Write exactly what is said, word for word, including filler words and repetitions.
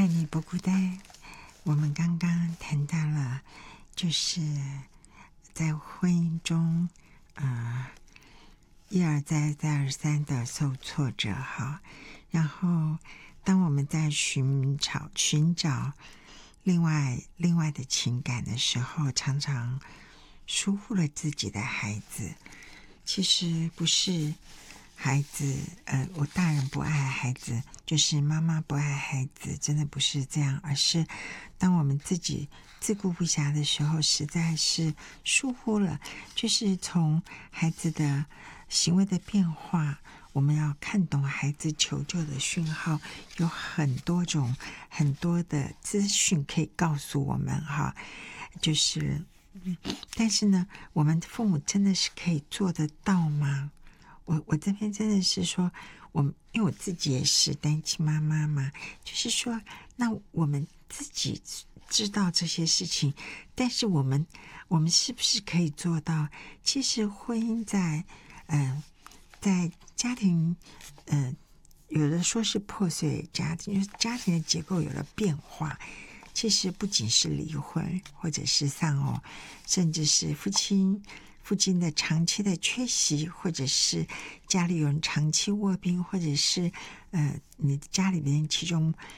爱你不孤单。我们刚刚谈到了，就是在婚姻中，呃，一而再、再而三的受挫折哈。然后，当我们在寻找寻找另外另外的情感的时候，常常疏忽了自己的孩子。其实不是孩子，呃，我大人不爱孩子，就是妈妈不爱孩子，真的不是这样，而是当我们自己自顾不暇的时候，实在是疏忽了，就是从孩子的行为的变化，我们要看懂孩子求救的讯号，有很多种很多的资讯可以告诉我们哈，就是但是呢，我们父母真的是可以做得到吗？我我这边真的是说，我因为我自己也是单亲妈妈嘛，就是说，那我们自己知道这些事情，但是我们我们是不是可以做到？其实婚姻在嗯、呃，在家庭嗯、呃，有的说是破碎家庭，就是家庭的结构有了变化。其实不仅是离婚或者是丧偶，甚至是父亲父亲的长期的缺席，或者是家里有人长期卧病，或者是呃你家里边其中